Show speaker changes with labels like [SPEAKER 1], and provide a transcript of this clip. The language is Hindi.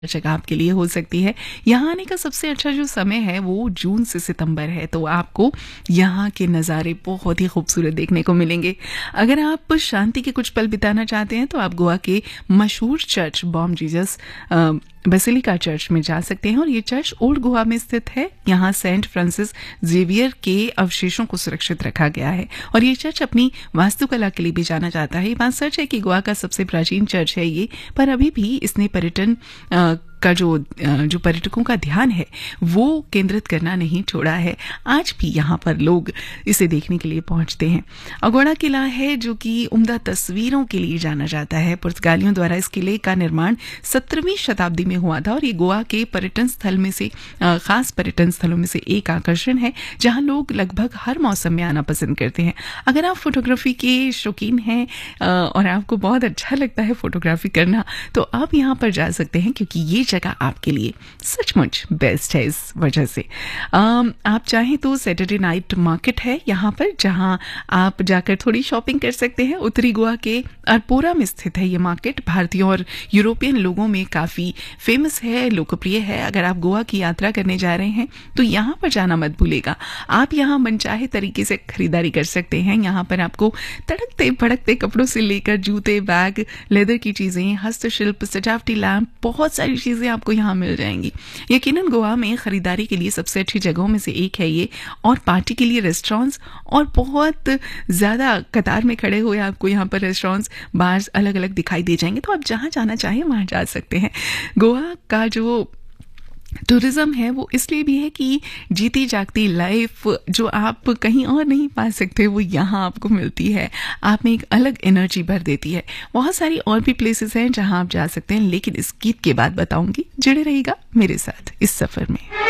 [SPEAKER 1] जगह आपके लिए हो सकती है। यहाँ आने का सबसे अच्छा जो समय है वो जून से सितंबर है, तो आपको यहाँ के नज़ारे बहुत ही खूबसूरत देखने को मिलेंगे। अगर आप शांति के कुछ पल बिताना चाहते हैं तो आप गोवा के मशहूर church Bom Jesus basilica church में जा सकते हैं, और ये चर्च ओल्ड गोवा में स्थित है। यहाँ सेंट फ्रांसिस जेवियर के अवशेषों को सुरक्षित रखा गया है, और ये चर्च अपनी वास्तुकला के लिए भी जाना जाता है। ये बात सच है कि गोवा का सबसे प्राचीन चर्च है ये, पर अभी भी इसने पर्यटन का जो पर्यटकों का ध्यान है वो केंद्रित करना नहीं छोड़ा है। आज भी यहाँ पर लोग इसे देखने के लिए पहुंचते हैं। अगोड़ा किला है जो कि उम्दा तस्वीरों के लिए जाना जाता है। पुर्तगालियों द्वारा इस किले का निर्माण 17वीं शताब्दी में हुआ था, और ये गोवा के पर्यटन स्थल में से खास पर्यटन स्थलों में से एक आकर्षण है जहाँ लोग लगभग हर मौसम में आना पसंद करते हैं। अगर आप फोटोग्राफी के शौकीन हैं और आपको बहुत अच्छा लगता है फोटोग्राफी करना, तो आप यहाँ पर जा सकते हैं, क्योंकि ये जगह आपके लिए सचमुच बेस्ट है। इस वजह से आप चाहें तो सैटरडे नाइट मार्केट है यहाँ पर, जहाँ आप जाकर थोड़ी शॉपिंग कर सकते हैं। उत्तरी गोवा के अरपोरा में स्थित है ये मार्केट। भारतीयों और यूरोपियन लोगों में काफ़ी फेमस है, लोकप्रिय है। अगर आप गोवा की यात्रा करने जा रहे हैं तो यहाँ पर जाना मत भूलेगा। आप यहाँ मनचाहे तरीके से खरीदारी कर सकते हैं। यहाँ पर आपको तड़कते भड़कते कपड़ों से लेकर जूते, बैग, लेदर की चीज़ें, हस्तशिल्प, सजावटी लैम्प, बहुत सारी चीज़ें आपको यहाँ मिल जाएंगी। यकीनन गोवा में खरीदारी के लिए सबसे अच्छी जगहों में से एक है ये, और पार्टी के लिए रेस्टोरेंट्स, और बहुत ज़्यादा कतार में खड़े हुए आपको यहाँ पर रेस्टोरेंट्स, बार्स अलग अलग दिखाई दे जाएंगे। तो आप जहाँ जाना चाहें वहाँ जा सकते हैं। गोवा का जो टूरिज्म है वो इसलिए भी है कि जीती जागती लाइफ जो आप कहीं और नहीं पा सकते वो यहाँ आपको मिलती है। आप में एक अलग एनर्जी भर देती है। बहुत सारी और भी प्लेसेस हैं जहाँ आप जा सकते हैं, लेकिन इस गीत के बाद बताऊंगी। जुड़े रहिएगा मेरे साथ इस सफर में।